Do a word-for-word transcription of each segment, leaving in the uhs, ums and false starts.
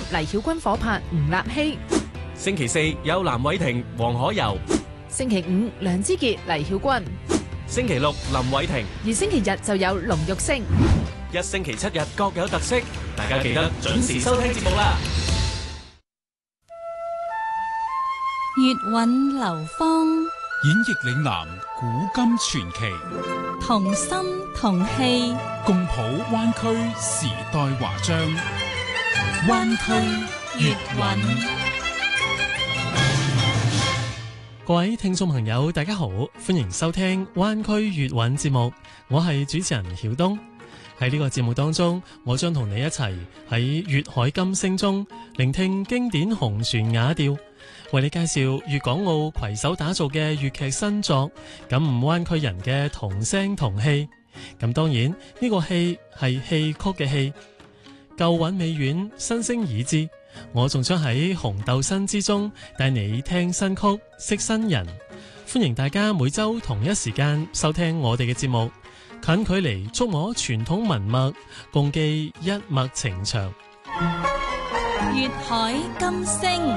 黎曉君夥拍吳立希。 星期四有藍偉霆、黃可柔。 星期五梁之傑、黎曉君。 星期六林偉霆。 而星期日就有龍玉星。 一星期七日各有特色，大家記得準時收聽節目啦。 粵韻流芳， 演繹嶺南古今傳奇， 同心同氣， 共譜灣區時代華章。 灣區粵韻。 各位聽眾朋友大家好，歡迎收聽灣區粵韻節目，我係主持人曉東。喺呢個節目當中，我將同你一齊喺粵海金聲中聆聽經典紅船雅調，為你介紹粵港澳攜手打造嘅粵劇新作，感悟灣區人嘅同聲同氣。咁當然呢個戲係戲曲嘅戲，舊韻美遠，新聲已知。我仲將喺紅豆新之中帶你聽新曲，識新人。歡迎大家每周同一時間收聽我哋嘅節目，近距離觸摸傳統文脈，共記一脈情長。 粵海金聲，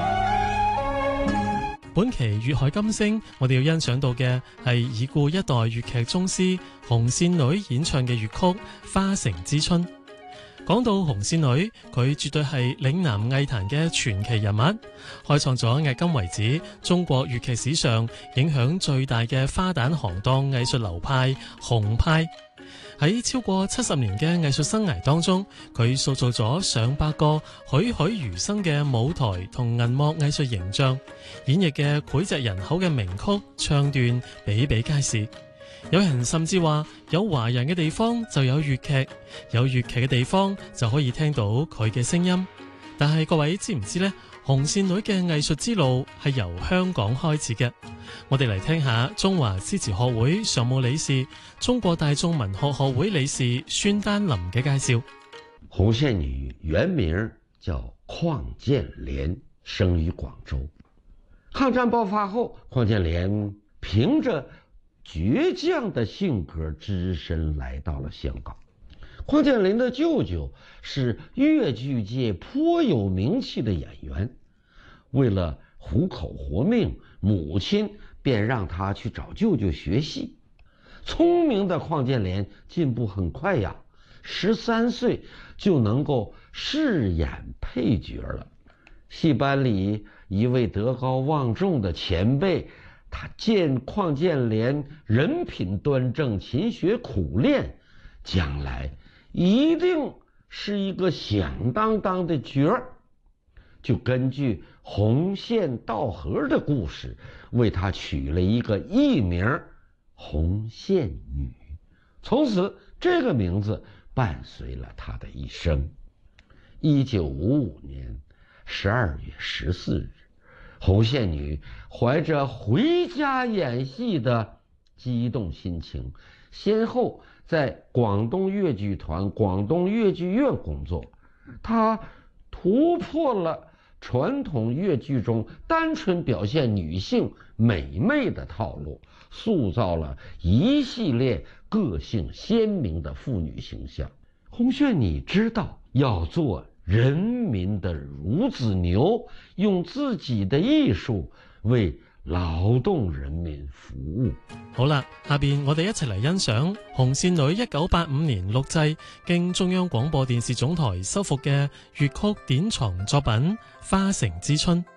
本期粵海金聲，我哋要欣賞到嘅係已故一代粵劇宗師紅線女演唱嘅粵曲《花城之春》。講到紅線女，佢絕對係嶺南藝壇嘅傳奇人物，開創咗迄今為止中國粵劇史上影響最大嘅花旦行當藝術流派紅派。喺超過七十年嘅藝術生涯當中，佢塑造咗上百個栩栩如生嘅舞台同銀幕藝術形象，演繹嘅膾炙人口嘅名曲唱段比比皆是。有人甚至話，有華人嘅地方就有粵劇，有粵劇嘅地方就可以聽到佢嘅聲音。但係各位知唔知呢？紅線女嘅藝術之路係由香港開始嘅。我哋嚟聽下中華詩詞學會常務理事、中國大眾文學學會理事孫丹林嘅介紹。 紅線女原名叫鄺建蓮，生於廣州。抗戰爆發後，鄺建蓮憑着倔強的性格只身來到了香港。鄺建蓮的舅舅是粵劇界頗有名氣的演員，為了糊口活命，母親便讓他去找舅舅學戲。聰明的鄺建蓮進步很快呀，十三歲就能夠飾演配角了。戲班裏一位德高望重的前輩，他見鄺建蓮人品端正，勤學苦練，將來一定是一個響當當的角兒，就根據紅線道河的故事，為他取了一個藝名紅線女。從此這個名字伴隨了他的一生。一九五五年十二月十四日，紅線女懷着回家演戲的激動心情，先後在廣東粵劇團、廣東粵劇院工作。她突破了傳統粵劇中單純表現女性美媚的套路，塑造了一系列個性鮮明的婦女形象。紅線女知道要做人民的孺子牛，用自己的藝術為勞動人民服務。 好啦，下邊我哋一齊嚟欣賞紅線女一九八五年錄製，經中央廣播電視總台修復嘅粵曲典藏作品《花城之春》。